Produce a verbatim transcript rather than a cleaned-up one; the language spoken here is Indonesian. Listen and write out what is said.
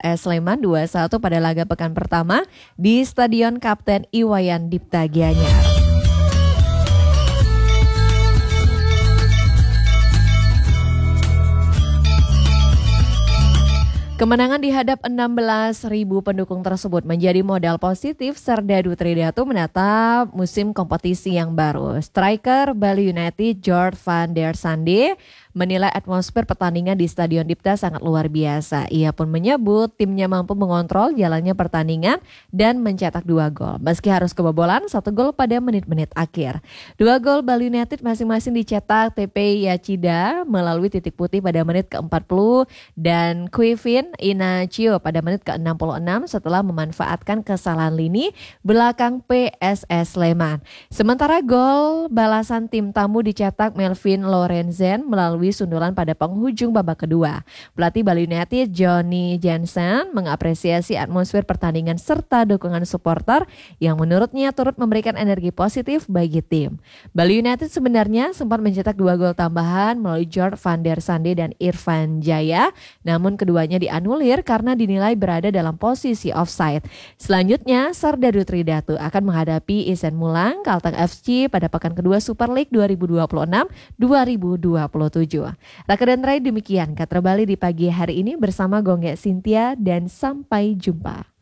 S Sleman dua satu pada laga pekan pertama di Stadion Kapten Iwayan Dipta Gianyar. Kemenangan di hadap enam belas ribu pendukung tersebut menjadi modal positif Serdadu Tridatu menatap musim kompetisi yang baru. Striker Bali United Jord van der Sande menilai atmosfer pertandingan di Stadion Dipta sangat luar biasa. Ia pun menyebut timnya mampu mengontrol jalannya pertandingan dan mencetak dua gol. Meski harus kebobolan satu gol pada menit-menit akhir. Dua gol Bali United masing-masing dicetak T P Yachida melalui titik putih pada menit ke empat puluh dan Quivin Inacio pada menit ke enam puluh enam setelah memanfaatkan kesalahan lini belakang P S S Sleman. Sementara gol balasan tim tamu dicetak Melvin Lorenzen melalui sundulan pada penghujung babak kedua. Pelatih Bali United Johnny Jensen mengapresiasi atmosfer pertandingan serta dukungan supporter yang menurutnya turut memberikan energi positif bagi tim. Bali United sebenarnya sempat mencetak dua gol tambahan melalui Jord van der Sande dan Irfan Jaya, namun keduanya dianulir karena dinilai berada dalam posisi offside. Selanjutnya, Serdadu Tridatu akan menghadapi Isen Mulang Kalteng F C pada pekan kedua Super League dua ribu dua puluh enam dua ribu dua puluh tujuh. Raka dan Rai, demikian Katra Bali di pagi hari ini bersama Gongge Cynthia dan sampai jumpa.